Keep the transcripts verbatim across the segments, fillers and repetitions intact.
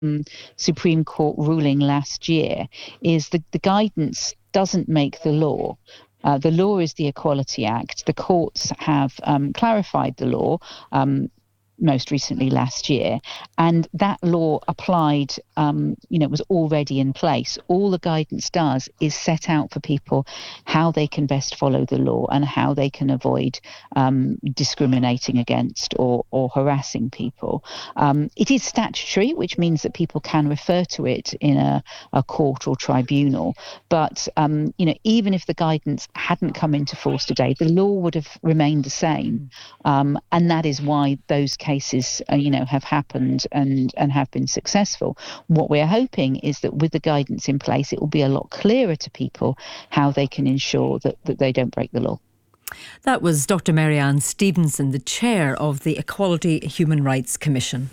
um, Supreme Court ruling last year is the, the guidance doesn't make the law. Uh, the law is the Equality Act. The courts have um, clarified the law um, most recently last year, and that law applied, um, you know, was already in place. All the guidance does is set out for people how they can best follow the law and how they can avoid um, discriminating against or, or harassing people. Um, it is statutory, which means that people can refer to it in a, a court or tribunal. But, um, you know, even if the guidance hadn't come into force today, the law would have remained the same. Um, and that is why those cases cases, uh, you know, have happened and, and have been successful. What we're hoping is that with the guidance in place, it will be a lot clearer to people how they can ensure that, that they don't break the law. That was Doctor Mary-Anne Stevenson, the chair of the Equality Human Rights Commission.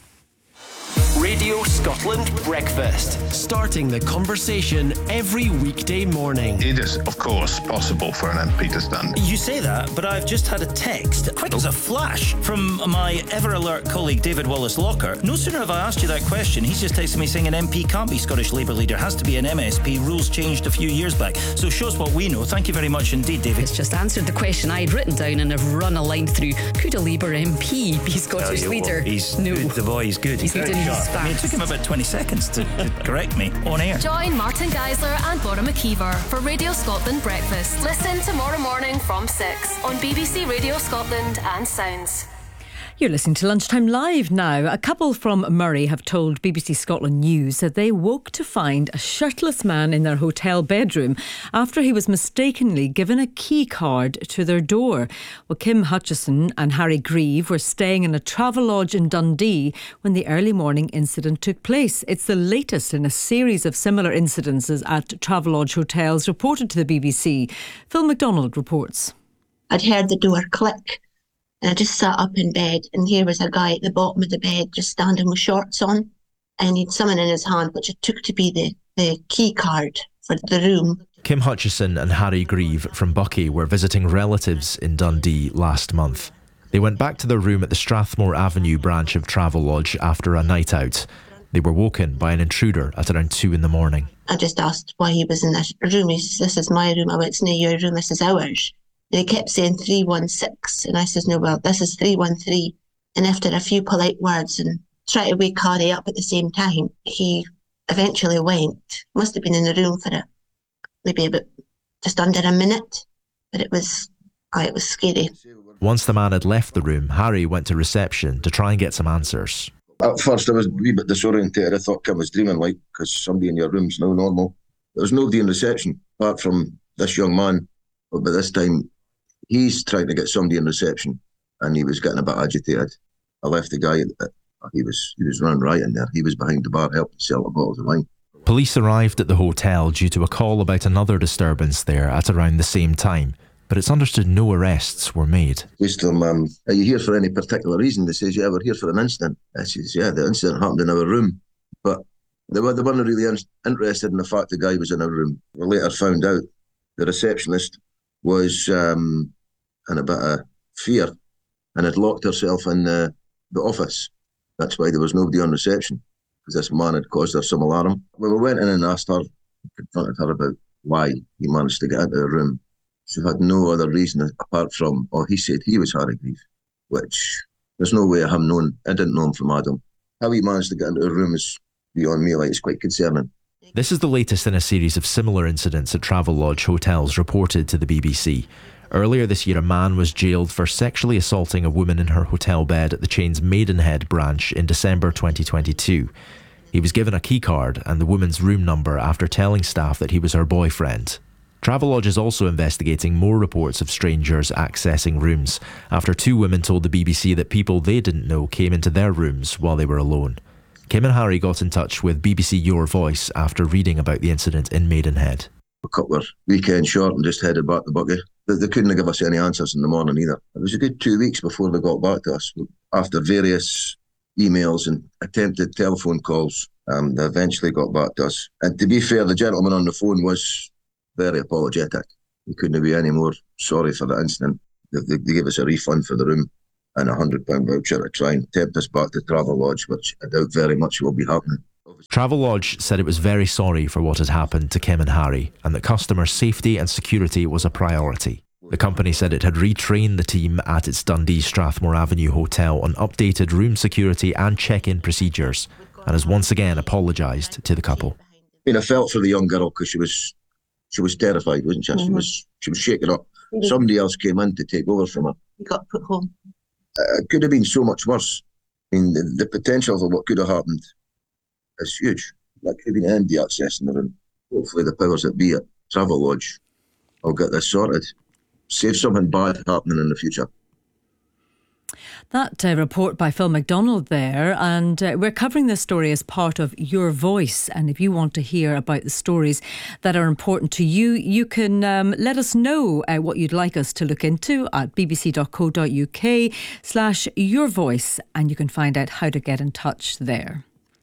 Radio Scotland Breakfast, starting the conversation every weekday morning. It is, of course, possible for an M P to stand. You say that, but I've just had a text, quick as a flash, from my ever-alert colleague David Wallace-Locker. No sooner have I asked you that question, he's just texted me saying an M P can't be Scottish Labour leader, has to be an M S P. Rules changed a few years back. So shows what we know. Thank you very much indeed, David. It's just answered the question I had written down and have run a line through. Could a Labour M P be Scottish you, leader? He's no. good, the boy, he's good. He's good. I mean, it took him about twenty seconds to, to correct me on air. Join Martin Geisler and Bora McKeever for Radio Scotland Breakfast. Listen tomorrow morning from six on B B C Radio Scotland and Sounds. You're listening to Lunchtime Live now. A couple from Murray have told B B C Scotland News that they woke to find a shirtless man in their hotel bedroom after he was mistakenly given a key card to their door. Well, Kim Hutchison and Harry Grieve were staying in a Travelodge in Dundee when the early morning incident took place. It's the latest in a series of similar incidences at Travelodge hotels reported to the B B C. Phil McDonald reports. I'd heard the door click. And I just sat up in bed, and here was a guy at the bottom of the bed just standing with shorts on, and he'd something in his hand which it took to be the, the key card for the room. Kim Hutchison and Harry Grieve from Buckie were visiting relatives in Dundee last month. They went back to their room at the Strathmore Avenue branch of Travelodge after a night out. They were woken by an intruder at around two in the morning. I just asked why he was in this room. He says, "This is my room." I went, "It's not your room, this is ours." They kept saying three one six, and I says, "No, well, this is three one three. And after a few polite words and try to wake Harry up at the same time, he eventually went. Must have been in the room for a, maybe about just under a minute, but it was, oh, it was scary. Once the man had left the room, Harry went to reception to try and get some answers. At first I was a wee bit disorientated. I thought Kim was dreaming, like, because somebody in your room's now normal. There was nobody in reception apart from this young man, but by this time he's trying to get somebody in reception, and he was getting a bit agitated. I left the guy, he was he was running riot in there. He was behind the bar helping sell the bottles of wine. Police arrived at the hotel due to a call about another disturbance there at around the same time, but it's understood no arrests were made. I asked them, um, "Are you here for any particular reason?" They says, "Yeah, we're here for an incident." I says, "Yeah, the incident happened in our room." But they, were, they weren't really in, interested in the fact the guy was in our room. We later found out the receptionist was um, in a bit of fear and had locked herself in the, the office. That's why there was nobody on reception, because this man had caused her some alarm. When we went in and asked her, confronted her about why he managed to get into her room, she had no other reason apart from, oh, he said he was Harry Grieve, which there's no way of him knowing. I didn't know him from Adam. How he managed to get into her room is beyond me, like, it's quite concerning. This is the latest in a series of similar incidents at Travelodge hotels reported to the B B C. Earlier this year, a man was jailed for sexually assaulting a woman in her hotel bed at the chain's Maidenhead branch in December twenty twenty-two. He was given a keycard and the woman's room number after telling staff that he was her boyfriend. Travelodge is also investigating more reports of strangers accessing rooms after two women told the B B C that people they didn't know came into their rooms while they were alone. Kim and Harry got in touch with B B C Your Voice after reading about the incident in Maidenhead. We cut our weekend short and just headed back to Buckie. They, they couldn't give us any answers in the morning either. It was a good two weeks before they got back to us. After various emails and attempted telephone calls, um, they eventually got back to us. And to be fair, the gentleman on the phone was very apologetic. He couldn't be any more sorry for the incident. They, they, they gave us a refund for the room and a one hundred pounds voucher to try and tempt us back to Travelodge, which I doubt very much will be happening. Travelodge said it was very sorry for what had happened to Kim and Harry, and that customer safety and security was a priority. The company said it had retrained the team at its Dundee Strathmore Avenue hotel on updated room security and check-in procedures, and has once again apologised to the couple. I mean, I felt for the young girl because she was she was terrified, wasn't she? Mm-hmm. She was she was shaken up. Somebody else came in to take over from her. He got put home. Uh, it could have been so much worse. I mean, the, the potential for what could have happened is huge. That could have been M D accessing the room. Hopefully the powers that be at Travelodge will get this sorted. Save something bad happening in the future. That uh, report by Phil McDonald there, and uh, we're covering this story as part of Your Voice. And if you want to hear about the stories that are important to you, you can um, let us know uh, what you'd like us to look into at bbc.co.uk slash Your Voice, and you can find out how to get in touch there.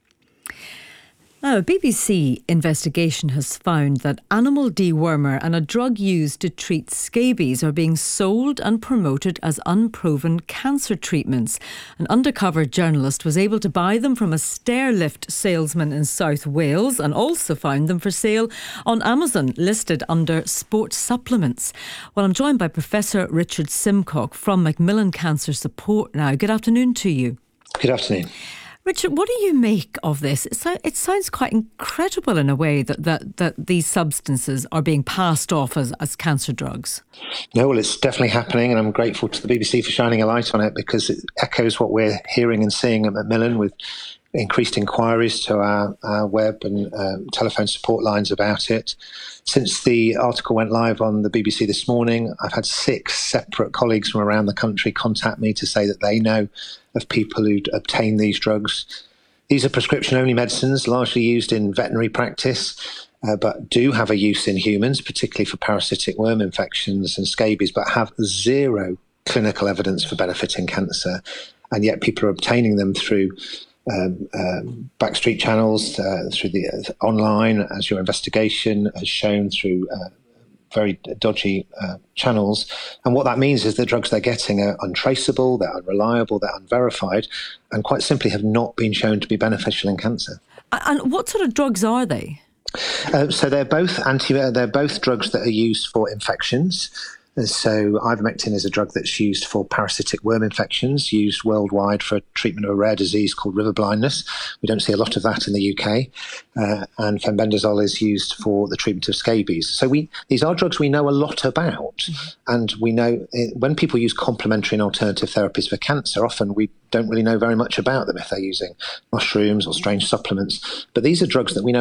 Now, a B B C investigation has found that animal dewormer and a drug used to treat scabies are being sold and promoted as unproven cancer treatments. An undercover journalist was able to buy them from a stairlift salesman in South Wales and also found them for sale on Amazon, listed under sports supplements. Well, I'm joined by Professor Richard Simcock from Macmillan Cancer Support now. Good afternoon to you. Good afternoon. Richard, what do you make of this? It, so, it sounds quite incredible in a way that, that, that these substances are being passed off as, as cancer drugs. No, well, it's definitely happening, and I'm grateful to the B B C for shining a light on it, because it echoes what we're hearing and seeing at Macmillan with increased inquiries to our, our web and um, telephone support lines about it. Since the article went live on the B B C this morning, I've had six separate colleagues from around the country contact me to say that they know of people who'd obtained these drugs. These are prescription-only medicines, largely used in veterinary practice, uh, but do have a use in humans, particularly for parasitic worm infections and scabies, but have zero clinical evidence for benefiting cancer. And yet people are obtaining them through Um, um, backstreet channels, uh, through the uh, online, as your investigation has shown, through uh, very dodgy uh, channels. And what that means is the drugs they're getting are untraceable, they're unreliable, they're unverified, and quite simply have not been shown to be beneficial in cancer. And what sort of drugs are they? Uh, so they're both anti. They're both drugs that are used for infections. So ivermectin is a drug that's used for parasitic worm infections, used worldwide for treatment of a rare disease called river blindness. We don't see a lot of that in the U K. Uh, and fenbendazole is used for the treatment of scabies. So we these are drugs we know a lot about. Mm-hmm. And we know it, when people use complementary and alternative therapies for cancer, often we don't really know very much about them if they're using mushrooms or strange supplements. But these are drugs that we know